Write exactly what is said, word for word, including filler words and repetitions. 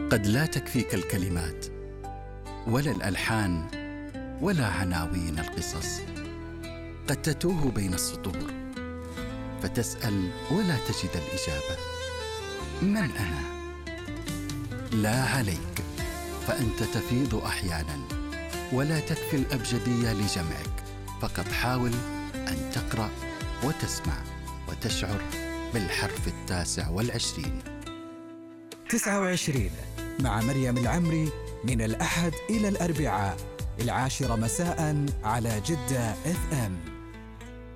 قد لا تكفيك الكلمات ولا الألحان ولا عناوين القصص. قد تتوه بين السطور فتسأل ولا تجد الإجابة. من أنا؟ لا عليك، فأنت تفيض أحياناً ولا تكفي الأبجدية لجمعك. فقط حاول أن تقرأ وتسمع وتشعر بالحرف التاسع والعشرين. تسعة وعشرين مع مريم العمري، من الأحد إلى الأربعاء العاشرة مساء على جدة إف إم.